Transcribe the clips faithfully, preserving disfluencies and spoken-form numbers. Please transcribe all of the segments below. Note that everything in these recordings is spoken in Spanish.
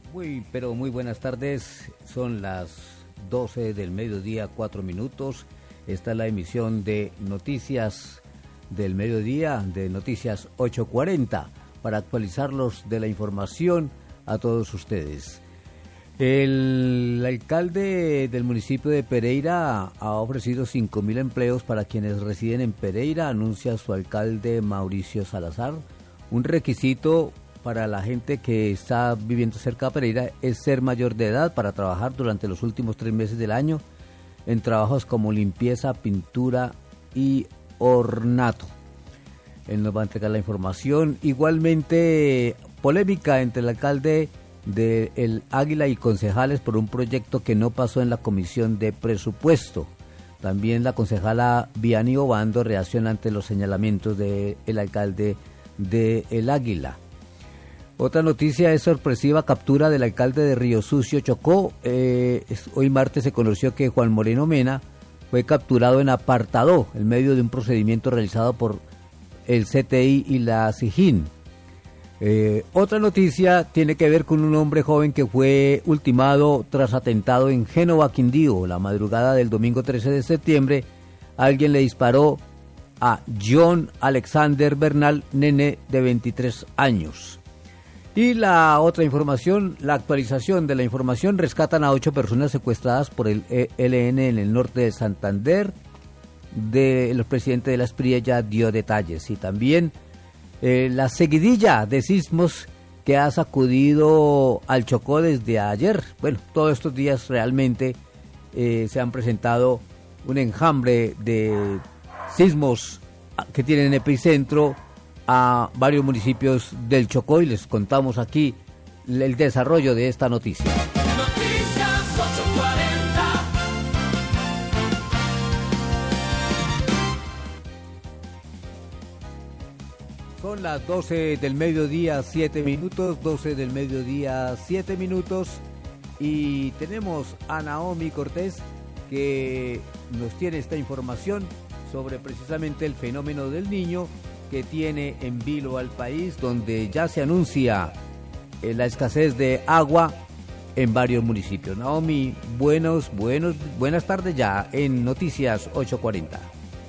Muy, pero muy buenas tardes. Son las doce del mediodía, cuatro minutos. Esta es la emisión de Noticias del Mediodía, de Noticias ocho cuarenta, para actualizarlos de la información a todos ustedes. El alcalde del municipio de Pereira ha ofrecido cinco mil empleos para quienes residen en Pereira, anuncia su alcalde Mauricio Salazar. Un requisito para la gente que está viviendo cerca de Pereira es ser mayor de edad para trabajar durante los últimos tres meses del año en trabajos como limpieza, pintura y ornato. Él nos va a entregar la información. Igualmente, polémica entre el alcalde de El Águila y concejales por un proyecto que no pasó en la comisión de presupuesto. También la concejala Vianney Obando reacciona ante los señalamientos del alcalde de El Águila. Otra noticia es sorpresiva captura del alcalde de Río Sucio, Chocó. Eh, hoy martes se conoció que Juan Moreno Mena fue capturado en Apartadó, en medio de un procedimiento realizado por el C T I y la SIJIN. Eh, otra noticia tiene que ver con un hombre joven que fue ultimado tras atentado en Génova, Quindío. La madrugada del domingo trece de septiembre, alguien le disparó a John Alexander Bernal, nene de veintitrés años. Y la otra información, la actualización de la información, rescatan a ocho personas secuestradas por el E L N en el norte de Santander. De, el presidente de la Esprilla ya dio detalles. Y también eh, la seguidilla de sismos que ha sacudido al Chocó desde ayer. Bueno, todos estos días realmente eh, se han presentado un enjambre de sismos que tienen epicentro a varios municipios del Chocó, y les contamos aquí el desarrollo de esta noticia. Noticias ocho cuarenta. Son las doce del mediodía, siete minutos, doce del mediodía, siete minutos, y tenemos a Naomi Cortés que nos tiene esta información sobre precisamente el fenómeno del niño que tiene en vilo al país, donde ya se anuncia eh, la escasez de agua en varios municipios. Naomi, buenos, buenos, buenas tardes ya en Noticias ocho cuarenta.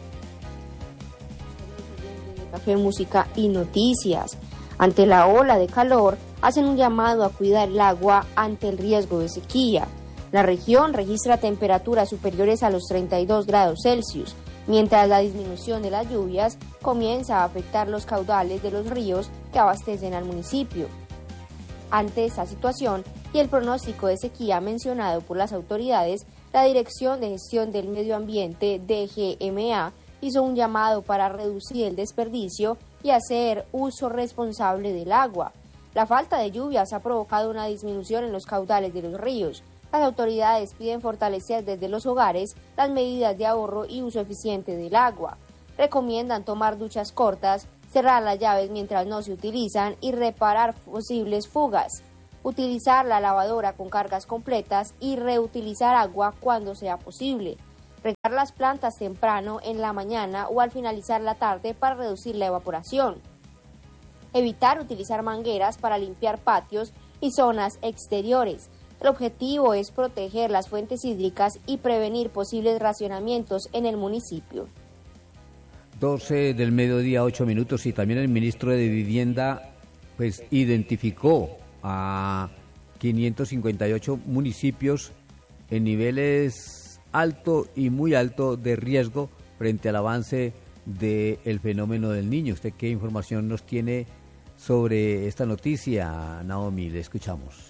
Café, música y noticias. Ante la ola de calor, hacen un llamado a cuidar el agua ante el riesgo de sequía. La región registra temperaturas superiores a los treinta y dos grados Celsius, mientras la disminución de las lluvias comienza a afectar los caudales de los ríos que abastecen al municipio. Ante esta situación y el pronóstico de sequía mencionado por las autoridades, la Dirección de Gestión del Medio Ambiente, D G M A, hizo un llamado para reducir el desperdicio y hacer uso responsable del agua. La falta de lluvias ha provocado una disminución en los caudales de los ríos. Las autoridades piden fortalecer desde los hogares las medidas de ahorro y uso eficiente del agua. Recomiendan tomar duchas cortas, cerrar las llaves mientras no se utilizan y reparar posibles fugas. Utilizar la lavadora con cargas completas y reutilizar agua cuando sea posible. Regar las plantas temprano en la mañana o al finalizar la tarde para reducir la evaporación. Evitar utilizar mangueras para limpiar patios y zonas exteriores. El objetivo es proteger las fuentes hídricas y prevenir posibles racionamientos en el municipio. doce del mediodía, ocho minutos, y también el ministro de Vivienda pues identificó a quinientos cincuenta y ocho municipios en niveles alto y muy alto de riesgo frente al avance del fenómeno del niño. ¿Usted qué información nos tiene sobre esta noticia, Naomi? Le escuchamos.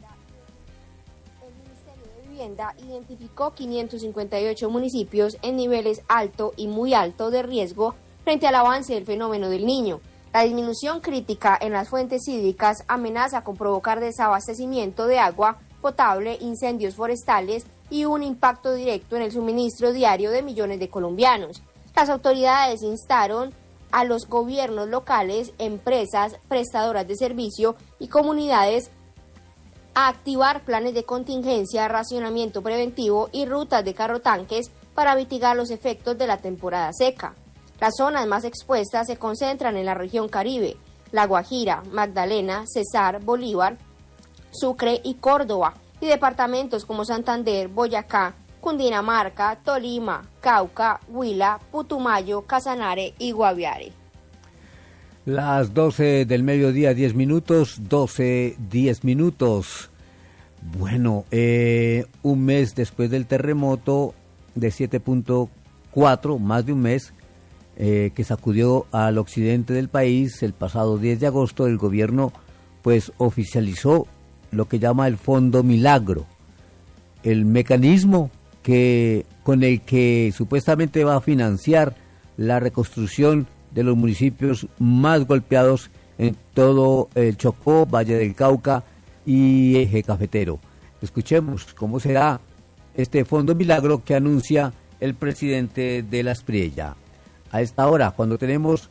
Identificó quinientos cincuenta y ocho municipios en niveles alto y muy alto de riesgo frente al avance del fenómeno del niño. La disminución crítica en las fuentes hídricas amenaza con provocar desabastecimiento de agua potable, incendios forestales y un impacto directo en el suministro diario de millones de colombianos. Las autoridades instaron a los gobiernos locales, empresas, prestadoras de servicio y comunidades a activar planes de contingencia, racionamiento preventivo y rutas de carrotanques para mitigar los efectos de la temporada seca. Las zonas más expuestas se concentran en la región Caribe, La Guajira, Magdalena, Cesar, Bolívar, Sucre y Córdoba, y departamentos como Santander, Boyacá, Cundinamarca, Tolima, Cauca, Huila, Putumayo, Casanare y Guaviare. Las doce del mediodía, diez minutos, doce, diez minutos. Bueno, eh, un mes después del terremoto de siete punto cuatro, más de un mes, eh, que sacudió al occidente del país, el pasado diez de agosto, el gobierno pues oficializó lo que llama el Fondo Milagro, el mecanismo que con el que supuestamente va a financiar la reconstrucción de los municipios más golpeados en todo el Chocó, Valle del Cauca y Eje Cafetero. Escuchemos cómo será este Fondo Milagro que anuncia el presidente de la Espriella. A esta hora, cuando tenemos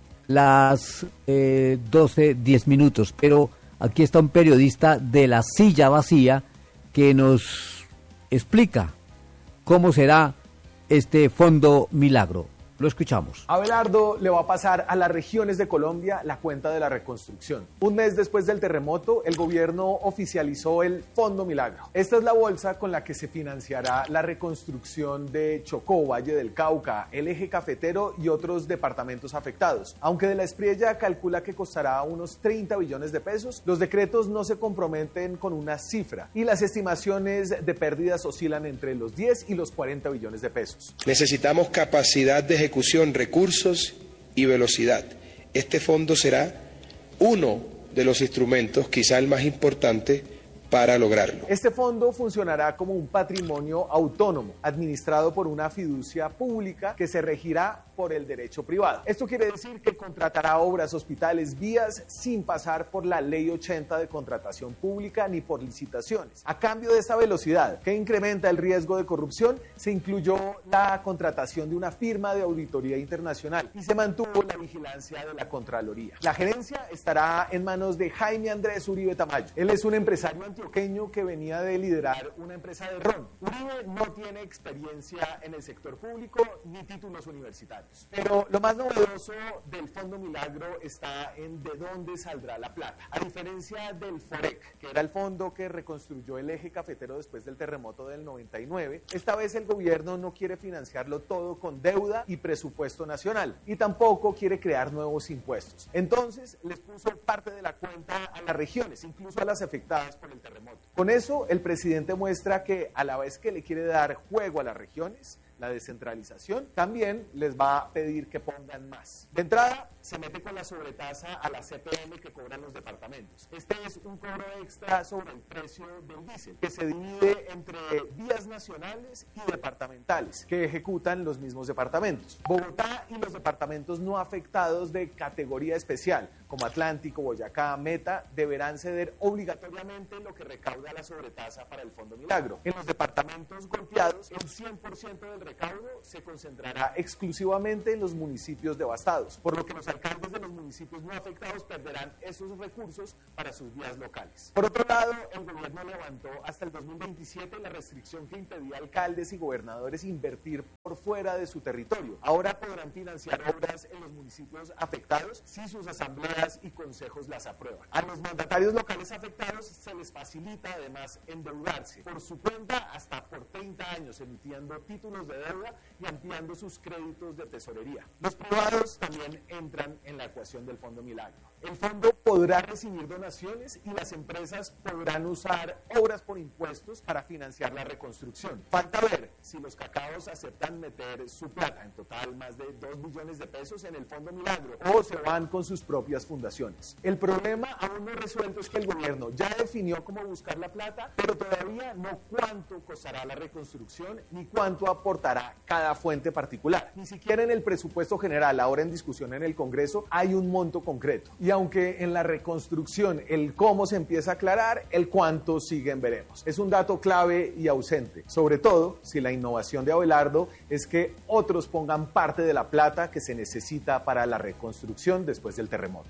las eh, doce, diez minutos, pero aquí está un periodista de La Silla Vacía que nos explica cómo será este Fondo Milagro. Lo escuchamos. Abelardo, le va a pasar a las regiones de Colombia la cuenta de la reconstrucción. Un mes después del terremoto, el gobierno oficializó el Fondo Milagro. Esta es la bolsa con la que se financiará la reconstrucción de Chocó, Valle del Cauca, el Eje Cafetero y otros departamentos afectados. Aunque de la Espriella calcula que costará unos treinta billones de pesos, los decretos no se comprometen con una cifra y las estimaciones de pérdidas oscilan entre los diez y los cuarenta billones de pesos. Necesitamos capacidad de ejecución, recursos y velocidad. Este fondo será uno de los instrumentos, quizá el más importante, para lograrlo. Este fondo funcionará como un patrimonio autónomo, administrado por una fiducia pública que se regirá por el derecho privado. Esto quiere decir que contratará obras, hospitales, vías, sin pasar por la Ley ochenta de contratación pública ni por licitaciones. A cambio de esta velocidad, que incrementa el riesgo de corrupción, se incluyó la contratación de una firma de auditoría internacional y se mantuvo la vigilancia de la Contraloría. La gerencia estará en manos de Jaime Andrés Uribe Tamayo. Él es un empresario antioqueño que venía de liderar una empresa de ron. Uribe no tiene experiencia en el sector público ni títulos universitarios. Pero lo más novedoso del Fondo Milagro está en de dónde saldrá la plata. A diferencia del FOREC, que era el fondo que reconstruyó el Eje Cafetero después del terremoto del noventa y nueve, esta vez el gobierno no quiere financiarlo todo con deuda y presupuesto nacional, y tampoco quiere crear nuevos impuestos. Entonces, les puso parte de la cuenta a las regiones, incluso a las afectadas por el terremoto. Con eso, el presidente muestra que a la vez que le quiere dar juego a las regiones, la descentralización, también les va a pedir que pongan más. De entrada, se mete con la sobretasa a la C P M que cobran los departamentos. Este es un cobro extra sobre el precio del diésel, que se divide entre vías nacionales y departamentales, que ejecutan los mismos departamentos. Bogotá y los departamentos no afectados de categoría especial, como Atlántico, Boyacá, Meta, deberán ceder obligatoriamente lo que recauda la sobretasa para el Fondo Milagro. En los departamentos golpeados, el cien por ciento del recaudo se concentrará exclusivamente en los municipios devastados, por lo que los alcaldes de los municipios no afectados perderán esos recursos para sus vías locales. Por otro lado, el gobierno levantó hasta el dos mil veintisiete la restricción que impedía a alcaldes y gobernadores invertir por fuera de su territorio. Ahora podrán financiar obras en los municipios afectados si sus asambleas y consejos las aprueban. A los mandatarios locales afectados se les facilita además endeudarse por su cuenta hasta por treinta años, emitiendo títulos de deuda y ampliando sus créditos de tesorería. Los privados también entran en la ecuación del Fondo Milagro. El fondo podrá recibir donaciones y las empresas podrán usar obras por impuestos para financiar la reconstrucción. Falta ver si los cacaos aceptan meter su plata, en total más de dos billones de pesos en el Fondo Milagro, o se van con sus propias fundaciones. El problema aún no resuelto es que el gobierno ya definió cómo buscar la plata, pero todavía no cuánto costará la reconstrucción ni cuánto aportará cada fuente particular. Ni siquiera en el presupuesto general, ahora en discusión en el Congreso, hay un monto concreto. Y aunque en la reconstrucción el cómo se empieza a aclarar, el cuánto siguen veremos. Es un dato clave y ausente, sobre todo si la innovación de Abelardo es que otros pongan parte de la plata que se necesita para la reconstrucción después del terremoto.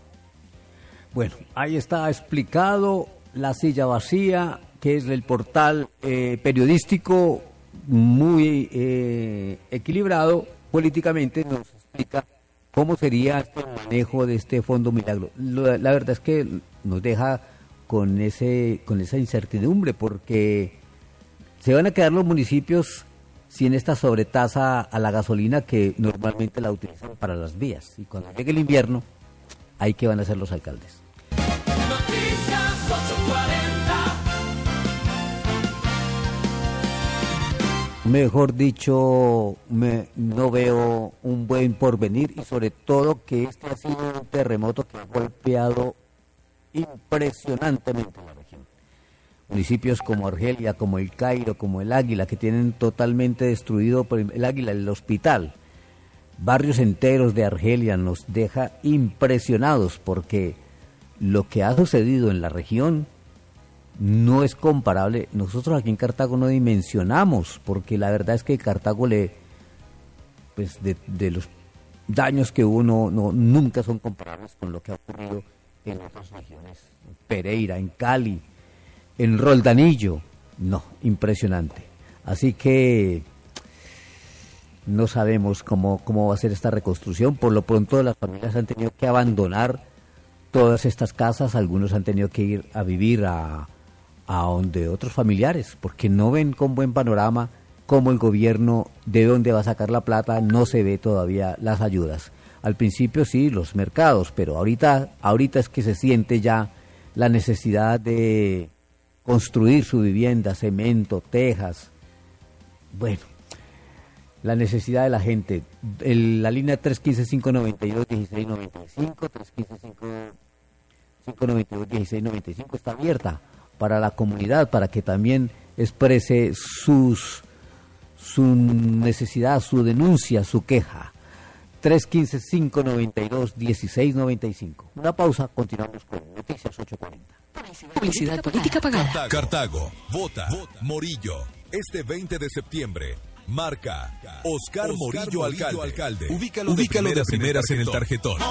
Bueno, ahí está explicado La Silla Vacía, que es el portal eh, periodístico muy eh, equilibrado políticamente, nos explica cómo sería el manejo de este Fondo Milagro. La, la verdad es que nos deja con ese con esa incertidumbre, porque se van a quedar los municipios sin esta sobretasa a la gasolina que normalmente la utilizan para las vías. Y cuando llegue el invierno, ahí que van a ser los alcaldes. Noticias ocho cuarenta. Mejor dicho, me, no veo un buen porvenir, y sobre todo que este ha sido un terremoto que ha golpeado impresionantemente la región. Municipios como Argelia, como El Cairo, como El Águila, que tienen totalmente destruido por El Águila, el hospital. Barrios enteros de Argelia nos deja impresionados, porque lo que ha sucedido en la región no es comparable. Nosotros aquí en Cartago no dimensionamos, porque la verdad es que Cartago le, pues de, de los daños que hubo no, no, nunca son comparables con lo que ha ocurrido en otras regiones, en Pereira, en Cali, en Roldanillo. No, impresionante. Así que no sabemos cómo, cómo va a ser esta reconstrucción. Por lo pronto las familias han tenido que abandonar todas estas casas, algunos han tenido que ir a vivir a, a donde otros familiares, porque no ven con buen panorama cómo el gobierno, de dónde va a sacar la plata, no se ve todavía las ayudas. Al principio sí, los mercados, pero ahorita, ahorita es que se siente ya la necesidad de construir su vivienda, cemento, tejas. Bueno, la necesidad de la gente. El, la línea tres uno cinco, cinco nueve dos, uno seis nueve cinco, tres uno cinco, cinco nueve dos, uno seis nueve cinco está abierta para la comunidad, para que también exprese sus su necesidad, su denuncia, su queja. tres uno cinco, cinco nueve dos, uno seis nueve cinco. Una pausa, continuamos con Noticias ocho cuarenta. Publicidad política pagada. Cartago, Cartago, vota, vota, Morillo. Este veinte de septiembre, marca Oscar, Oscar Morillo, Morillo alcalde. alcalde. Ubícalo, Ubícalo de primeras, de primeras en el tarjetón.